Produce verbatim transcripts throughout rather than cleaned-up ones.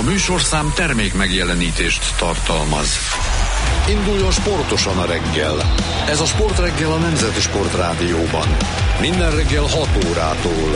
A műsorszám termék megjelenítést tartalmaz. Induljon sportosan a reggel. Ez a Sportreggel a Nemzeti Sportrádióban. Minden reggel hat órától.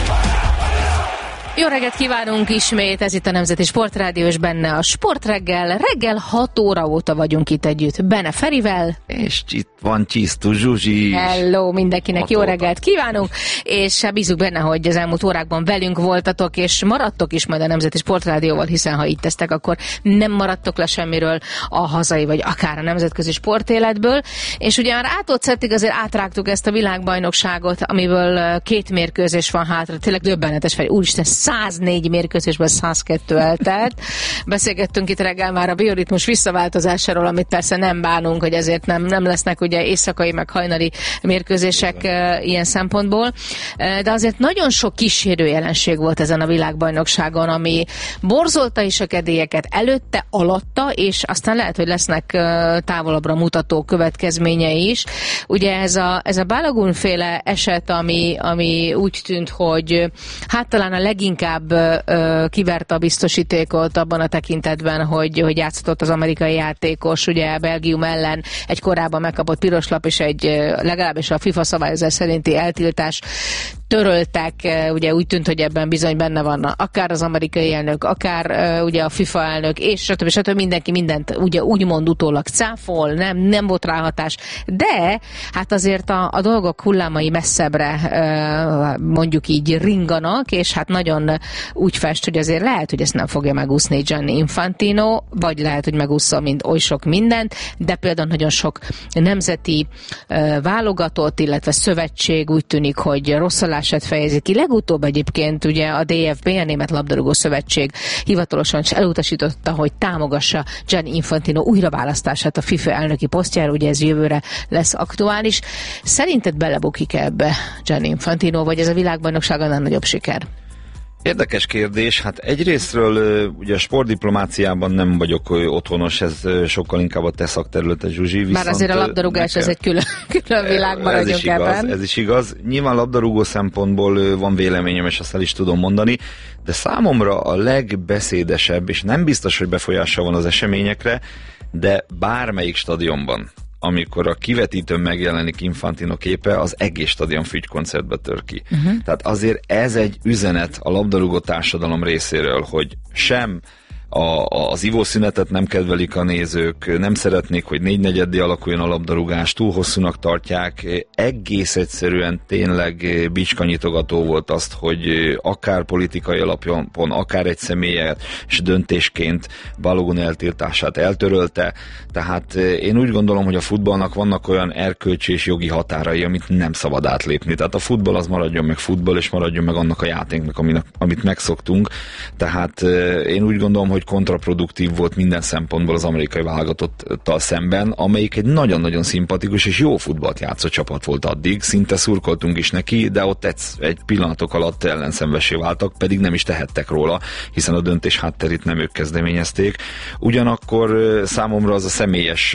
Jó reggelt kívánunk ismét, ez itt a Nemzeti Sportrádió, és benne a Sportreggel. Reggel hat óra óta vagyunk itt együtt. Benne Ferivel. És itt van Csisztus Zsuzsi. Hello mindenkinek, jó reggelt kívánunk, és bízunk benne, hogy az elmúlt órákban velünk voltatok, és maradtok is majd a Nemzeti Sportrádióval, hiszen ha itt tesztek, akkor nem maradtok le semmiről a hazai, vagy akár a nemzetközi sportéletből. És ugye már átocettig azért átrágtuk ezt a világbajnokságot, amiből két mérkőzés van hátra. Tényleg döbbenetes, Feri, úristen, száznégy mérkőzésben százkettő eltelt. Beszélgettünk itt reggel már a bioritmus visszaváltozásáról, amit persze nem bánunk, hogy ezért nem, nem lesznek ugye éjszakai meg hajnali mérkőzések uh, ilyen szempontból. Uh, de azért nagyon sok kísérő jelenség volt ezen a világbajnokságon, ami borzolta is a kedélyeket előtte, alatta, és aztán lehet, hogy lesznek uh, távolabbra mutató következményei is. Ugye ez a, ez a Balogun féle eset, ami, ami úgy tűnt, hogy hát talán a legint inkább ö, kiverte a biztosítékot abban a tekintetben, hogy, hogy játszott az amerikai játékos, ugye Belgium ellen egy korábban megkapott piros lap és egy legalábbis a FIFA szabályozás szerinti eltiltás töröltek, ugye úgy tűnt, hogy ebben bizony benne van akár az amerikai elnök, akár uh, ugye a FIFA elnök, és stb. stb. Mindenki mindent ugye úgymond utólag cáfol, nem, nem volt ráhatás, de hát azért a, a dolgok hullámai messzebbre uh, mondjuk így ringanak, és hát nagyon úgy fest, hogy azért lehet, hogy ezt nem fogja megúszni Gianni Infantino, vagy lehet, hogy megúszza mind oly sok mindent, de például nagyon sok nemzeti uh, válogatott, illetve szövetség úgy tűnik, hogy rosszalás fejezi ki. Legutóbb egyébként ugye a dé ef bé, a Német Labdarúgó Szövetség hivatalosan is elutasította, hogy támogassa Gianni Infantino újraválasztását a FIFA elnöki posztjára, ugye ez jövőre lesz aktuális. Szerinted belebukik ebbe Gianni Infantino, vagy ez a világbajnokság annál nagyobb siker? Érdekes kérdés, hát egyrésztről ugye a sportdiplomáciában nem vagyok otthonos, ez sokkal inkább a te szakterülete, Zsuzsi. Bár azért a labdarúgás ez egy külön, külön világ, maradjunk ebben. Ez is igaz. Nyilván labdarúgó szempontból van véleményem, és azt el is tudom mondani, de számomra a legbeszédesebb, és nem biztos, hogy befolyása van az eseményekre, de bármelyik stadionban, amikor a kivetítőn megjelenik Infantino képe, az egész stadion fügykoncertbe tör ki. Uh-huh. Tehát azért ez egy üzenet a labdarúgó társadalom részéről, hogy sem a, az ivószünetet nem kedvelik a nézők, nem szeretnék, hogy négynegyeddé alakuljon a labdarúgás, túl hosszúnak tartják, egész egyszerűen tényleg bicskanyitogató volt azt, hogy akár politikai alapon, akár egy személyet és döntésként Balogun eltiltását eltörölte, tehát én úgy gondolom, hogy a futballnak vannak olyan erkölcsi és jogi határai, amit nem szabad átlépni, tehát a futball az maradjon meg futball, és maradjon meg annak a játéknak, aminek, amit megszoktunk, tehát én úgy gondolom, hogy kontraproduktív volt minden szempontból az amerikai válogatottal szemben, amelyik egy nagyon-nagyon szimpatikus és jó futballt játszó csapat volt addig, szinte szurkoltunk is neki, de ott egy, egy pillanatok alatt ellenszenvessé váltak, pedig nem is tehettek róla, hiszen a döntés hátterét nem ők kezdeményezték. Ugyanakkor számomra az a személyes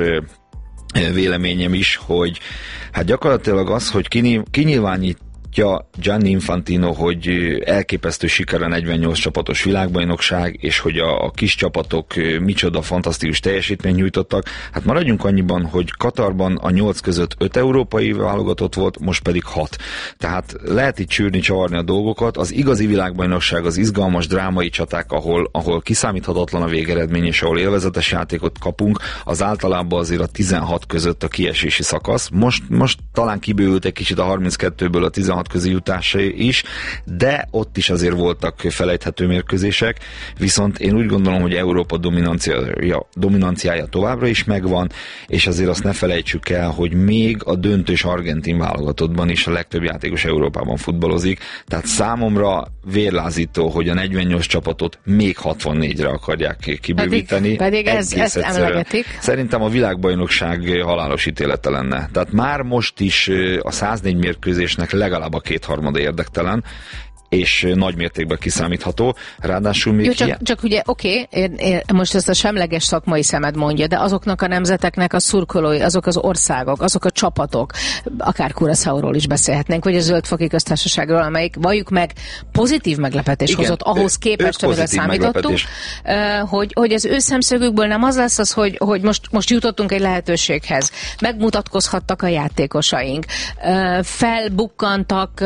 véleményem is, hogy hát gyakorlatilag az, hogy kinyilvánít Gianni Infantino, hogy elképesztő siker a negyvennyolc csapatos világbajnokság, és hogy a, a kis csapatok micsoda fantasztikus teljesítményt nyújtottak. Hát maradjunk annyiban, hogy Katarban a nyolc között öt európai válogatott volt, most pedig hat. Tehát lehet itt csűrni, csavarni a dolgokat. Az igazi világbajnokság az izgalmas drámai csaták, ahol, ahol kiszámíthatatlan a végeredmény, és ahol élvezetes játékot kapunk, az általában azért a tizenhat között a kiesési szakasz. Most, most talán kibővült egy kicsit a harminckettőből a tizenhat közi jutásai is, de ott is azért voltak felejthető mérkőzések, viszont én úgy gondolom, hogy Európa dominanciája, dominanciája továbbra is megvan, és azért azt ne felejtsük el, hogy még a döntős argentin válogatottban is a legtöbb játékos Európában futballozik, tehát számomra vérlázító, hogy a negyvennyolc csapatot még hatvannégyre akarják kibővíteni. Pedig, pedig ez, ezt emlegetik. Szerintem a világbajnokság halálos ítélete lenne. Tehát már most is a száznégy mérkőzésnek legalább a kétharmada érdektelen, és nagy mértékben kiszámítható. Ráadásul még... Jó, csak, ilyen... csak ugye, oké, okay, most ezt a semleges szakmai szemed mondja, de azoknak a nemzeteknek a szurkolói, azok az országok, azok a csapatok, akár Curaçaóról is beszélhetnénk, vagy a Zöld-foki Köztársaságról, amelyik valljuk meg pozitív meglepetés igen, hozott ahhoz képest, amire számítottunk, hogy, hogy az ő szemszögükből nem az lesz az, hogy, hogy most, most jutottunk egy lehetőséghez. Megmutatkozhattak a játékosaink. Felbukkantak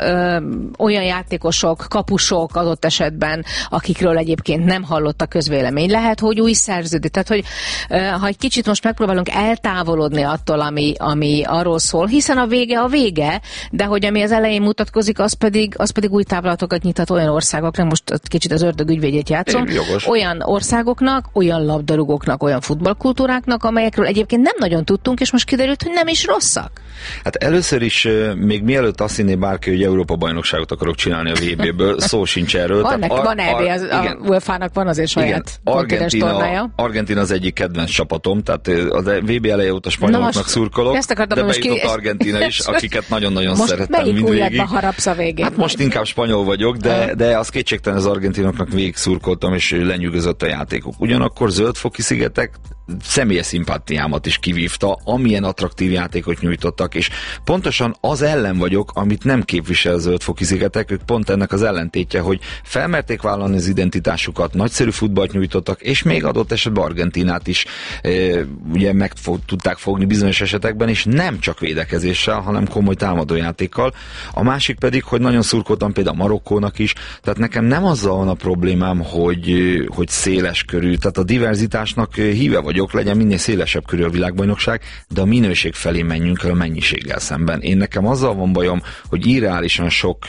olyan játékosok, kapusok adott esetben, akikről egyébként nem hallott a közvélemény. Lehet, hogy új szerződő. Tehát, hogy ha egy kicsit most megpróbálunk eltávolodni attól, ami, ami arról szól, hiszen a vége a vége, de hogy ami az elején mutatkozik, az pedig, az pedig új távlatokat nyitott olyan országoknak, most kicsit az ördög ügyvédjét játszom, olyan országoknak, olyan labdarúgóknak, olyan futballkultúráknak, amelyekről egyébként nem nagyon tudtunk, és most kiderült, hogy nem is rosszak. Hát először is, még mielőtt azt hinné bárki, hogy Európa-bajnokságot akarok csinálni a vé béből, szó sincs erről. Van, nek, ar- van er bé, az, a u e ef á-nak van azért saját kontinens tornája. Argentina az egyik kedvenc csapatom, tehát a vé bé eleje óta spanyoloknak szurkolok, de bejutott ki... Argentina is, akiket nagyon-nagyon most szerettem mindvégig. Most melyik újabba harapsz a végén? Hát most inkább spanyol vagyok, de, de az kétségtelen az argentinoknak végig szurkoltam, és lenyűgözött a játékok. Ugyanakkor Zöld-foki szigetek személyes szimpátiámat is kivívta, amilyen attraktív játékot nyújtottak, és pontosan az ellen vagyok, amit nem képvisel a Zöld-foki szigetek, ők pont ennek az ellentétje, hogy felmerték vállalni az identitásukat, nagyszerű futballt nyújtottak, és még adott esetben Argentinát is e, ugye meg fog, tudták fogni bizonyos esetekben, és nem csak védekezéssel, hanem komoly támadójátékkal. A másik pedig, hogy nagyon szurkoltam például Marokkónak is, tehát nekem nem azzal van a problémám, hogy, hogy széles körű, tehát a diverzitásnak híve vagyok, legyen minél szélesebb körű a világbajnokság, de a minőség felé menjünk el a mennyiséggel szemben. Én nekem azzal van bajom, hogy irreálisan sok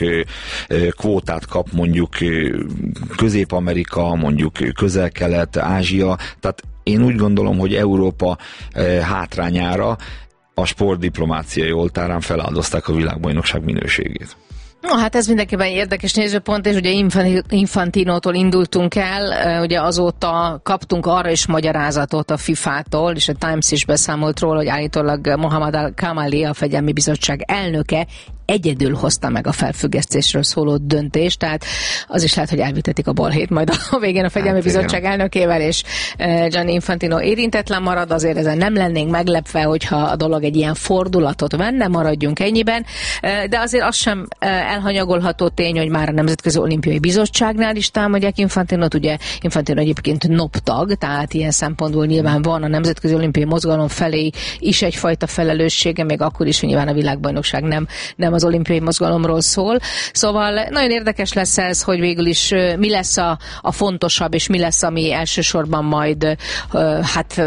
kvótát kap mondjuk Közép-Amerika, mondjuk Közel-Kelet, Ázsia, tehát én úgy gondolom, hogy Európa hátrányára a sportdiplomáciai oltárán feláldozták a világbajnokság minőségét. No, hát ez mindenképpen érdekes nézőpont, és ugye Infantinótól indultunk el, ugye azóta kaptunk arra is magyarázatot a fifától, és a Times is beszámolt róla, hogy állítólag Mohamed Al-Kamali, a Fegyelmi Bizottság elnöke egyedül hozta meg a felfüggesztésről szóló döntést, tehát az is lehet, hogy elvitetik a balhét majd a végén a Fegyelmi hát, Bizottság igen. elnökével, és Gianni Infantino érintetlen marad, azért ezen nem lennénk meglepve, hogyha a dolog egy ilyen fordulatot venne, maradjunk ennyiben, de azért az sem elhanyagolható tény, hogy már a Nemzetközi Olimpiai Bizottságnál is támadják Infantinot, ugye Infantino egyébként noptag, tehát ilyen szempontból nyilván van a Nemzetközi Olimpiai Mozgalom felé is egyfajta felelőssége, még akkor is, hogy nyilván a világbajnokság nem, nem az olimpiai mozgalomról szól. Szóval nagyon érdekes lesz ez, hogy végül is mi lesz a, a fontosabb, és mi lesz, ami elsősorban majd hát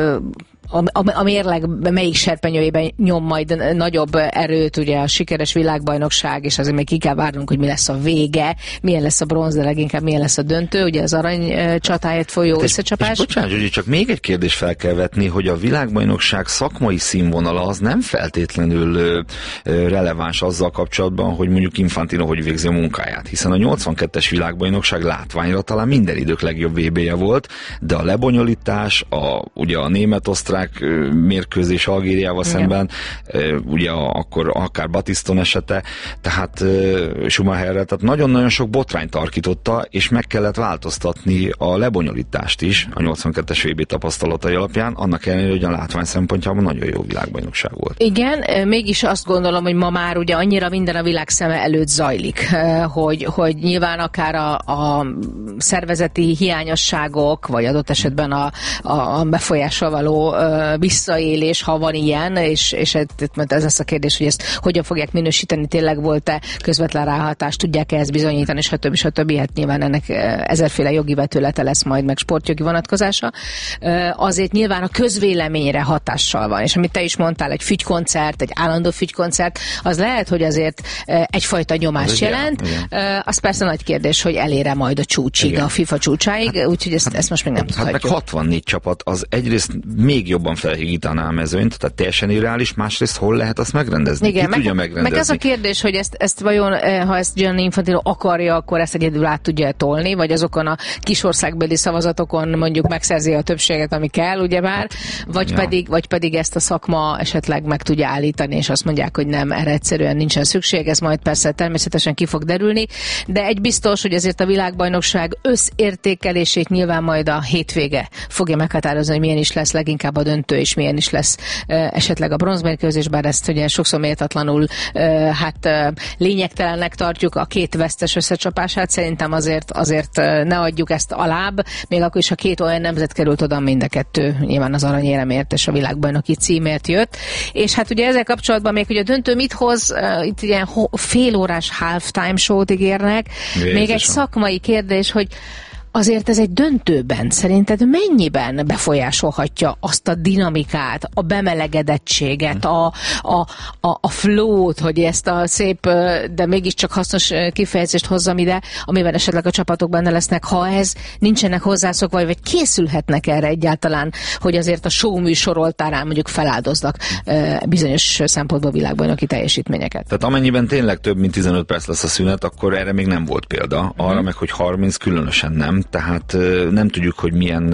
a, a mérleg melyik serpenyőjében nyom majd nagyobb erőt, ugye a sikeres világbajnokság, és azért még ki kell várnunk, hogy mi lesz a vége, milyen lesz a bronz, de leginkább milyen lesz a döntő, ugye az arany csatáért folyó és, összecsapás. És bocsánat, Zsuzsi, csak még egy kérdést fel kell vetni, hogy a világbajnokság szakmai színvonala az nem feltétlenül ö, ö, releváns azzal kapcsolatban, hogy mondjuk Infantino hogy végzi a munkáját, hiszen a nyolcvankettes világbajnokság látványra talán minden idők legjobb vé bé-je volt, de a lebonyolítás, a, ugye a német-osztrák mérkőzés Algériával szemben, ugye akkor akár Batiston esete, tehát Schumacherrel, tehát nagyon-nagyon sok botrányt tarkította, és meg kellett változtatni a lebonyolítást is a nyolcvankettes vé bé tapasztalatai alapján, annak ellenére, hogy a látvány szempontjában nagyon jó világbajnokság volt. Igen, mégis azt gondolom, hogy ma már ugye annyira minden a világ szeme előtt zajlik, hogy, hogy nyilván akár a, a szervezeti hiányosságok, vagy adott esetben a, a befolyással való visszaélés, ha van ilyen, és, és ez lesz a kérdés, hogy ezt hogyan fogják minősíteni, tényleg volt-e közvetlen ráhatás, tudják-e ezt bizonyítani, és stb. stb. Hát nyilván ennek ezerféle jogi vetülete lesz majd, meg sportjogi vonatkozása. Azért nyilván a közvéleményre hatással van, és amit te is mondtál, egy fügykoncert, egy állandó fügykoncert, az lehet, hogy azért egyfajta nyomást jelent. Igen. Az persze nagy kérdés, hogy elére majd a csúcsig, igen. a FIFA csúcsáig, úgyhogy ezt, ezt most még nem hát tudhatjuk. Hát meg hatvannégy csapat, az egyrészt még jobban felhigítaná a mezőnyt, tehát teljesen irreális, másrészt hol lehet azt megrendezni? Igen, Ki meg, tudja megrendezni? meg ez a kérdés, hogy ezt, ezt vajon, ha ezt Gianni Infantino akarja, akkor ezt egyedül át tudja tolni, vagy azokon a kisországbeli szavazatokon mondjuk megszerzi a többséget, ami kell, ugyebár, vagy, ja. pedig, vagy pedig ezt a szakma esetleg meg tudja állítani, és azt mondják, hogy nem, erre egyszerűen nincsen szükség, ez majd persze természetesen ki fog derülni, de egy biztos, hogy azért a világbajnokság összértékelését nyilván majd a hétvége fogja meghatározni, hogy milyen is lesz leginkább a döntő, és milyen is lesz esetleg a bronzmérkőzés, bár ezt ugye sokszor méltatlanul hát lényegtelennek tartjuk a két vesztes összecsapását, szerintem azért, azért ne adjuk ezt alább, még akkor is, ha két olyan nemzet került oda, mind a kettő nyilván az aranyéremért és a világbajnoki címért jött. És hát ugye ezzel kapcsolatban még, hogy a döntő mit hoz, itt ilyen félórás halftime show-t ígérnek, Jézusom. Még egy szakmai kérdés, hogy azért ez egy döntőben szerinted mennyiben befolyásolhatja azt a dinamikát, a bemelegedettséget, a, a, a, a flow-t, hogy ezt a szép, de mégiscsak hasznos kifejezést hozzam ide, amiben esetleg a csapatok benne lesznek, ha ez nincsenek hozzászokva, vagy készülhetnek erre egyáltalán, hogy azért a show műsor oltárán mondjuk feláldoznak bizonyos szempontból világbajnoki teljesítményeket. Tehát amennyiben tényleg több mint tizenöt perc lesz a szünet, akkor erre még nem volt példa. Arra mm. meg, hogy harminc különösen nem. Tehát nem tudjuk, hogy milyen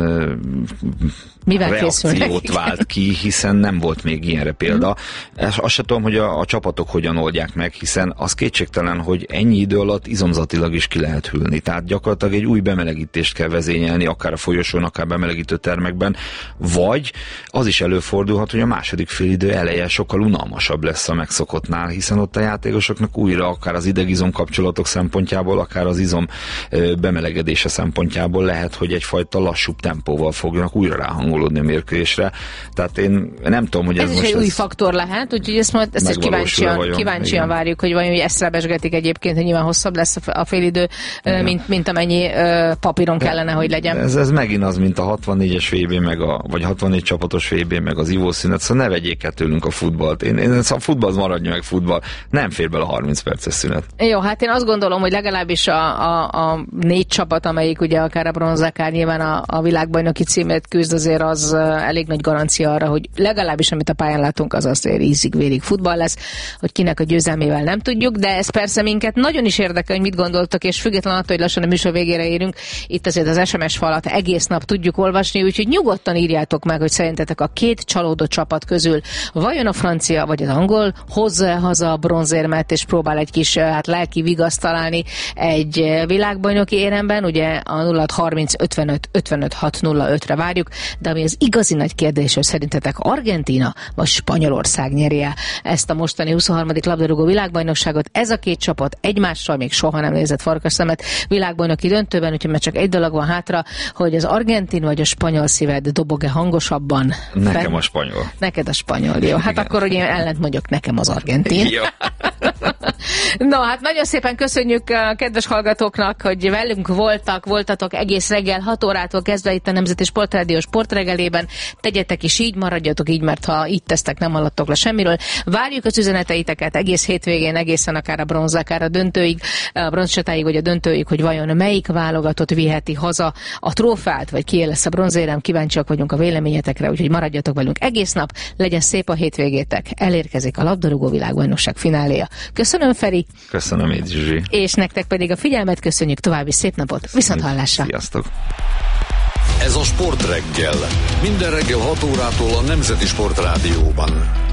mivel reakciót vált ki, hiszen nem volt még ilyenre példa. Mm. Azt sem tudom, hogy a, a csapatok hogyan oldják meg, hiszen az kétségtelen, hogy ennyi idő alatt izomzatilag is ki lehet hűlni. Tehát gyakorlatilag egy új bemelegítést kell vezényelni, akár a folyosón, akár bemelegítő termekben, vagy az is előfordulhat, hogy a második félidő eleje sokkal unalmasabb lesz a megszokottnál, hiszen ott a játékosoknak újra akár az ideg-izom kapcsolatok szempontjából, akár az izom bemelegedése szempontjából lehet, hogy egyfajta lassúbb tempóval fognak újra ráhangolódni a mérkőzésre. Tehát én nem tudom, hogy ez, ez most... Ez is egy új faktor lehet, úgyhogy ezt, majd, ezt is kíváncsian, kíváncsian várjuk, hogy vajon, hogy ezt rebesgetik egyébként, hogy nyilván hosszabb lesz a félidő, mint, mint amennyi papíron kellene, hogy legyen. Ez, ez megint az, mint a hatvannégyes vé bé, meg a, vagy hatvannégy csapatos vé bé, meg az ivószünet, szóval ne vegyék el tőlünk a futballt. Én, én a futball az maradjon meg futball. Nem fér bele a harminc perces szünet. Jó, hát én azt gondolom, hogy legalábbis a, a, a négy csapat, amelyik ugye akár a bronz, akár nyilván a, a világbajnoki címért küzd, azért az elég nagy garancia arra, hogy legalábbis amit a pályán látunk, az azért ízig-vérig futball lesz, hogy kinek a győzelmével nem tudjuk, de ez persze minket nagyon is érdekel, hogy mit gondoltok, és függetlenül attól, hogy lassan a műsor végére érünk, itt azért az es em es falat egész nap tudjuk olvasni, úgyhogy nyugodtan írjátok meg, hogy szerintetek a két csalódott csapat közül vajon a francia vagy az angol hozza haza a bronzérmet, és próbál egy kis hát lelki vigaszt találni egy világbajnoki éremben, ugye a nulla harminc ötvenöt ötvenöt hat nulla ötre várjuk, de ami az igazi nagy kérdés, hogy szerintetek Argentína vagy Spanyolország nyeri el ezt a mostani huszonharmadik labdarúgó világbajnokságot. Ez a két csapat egymással még soha nem nézett farkasszemet világbajnoki döntőben, úgyhogy már csak egy dolog van hátra, hogy az argentin vagy a spanyol szíved dobog-e hangosabban? Nekem Fel... a spanyol. Neked a spanyol, jó. Hát igen. Akkor, hogy én ellent mondjuk, nekem az argentin. Jó. No, hát nagyon szépen köszönjük a kedves hallgatóknak, hogy velünk voltak, voltatok egész reggel hat órától kezdve itt a Nemzeti Sportrádió sportreggelében. Tegyetek is így, maradjatok így, mert ha így tesztek, nem haladtok le semmiről. Várjuk az üzeneteiteket egész hétvégén, egészen akár a bronz, akár a döntőig, a bronzcsatáig, vagy a döntőig, hogy vajon melyik válogatott viheti haza a trófeát, vagy ki lesz a bronzérem. Kíváncsiak vagyunk a véleményetekre, úgyhogy maradjatok velünk egész nap, legyen szép a hétvégétek. Elérkezik a labdarúgó világbajnokság fináléja. Köszönöm, Feri. Köszönöm, én Zsuzsi. És nektek pedig a figyelmet köszönjük, további szép napot, viszont hallásra. Sziasztok. Ez a Sportreggel. Minden reggel hat órától a Nemzeti Sportrádióban.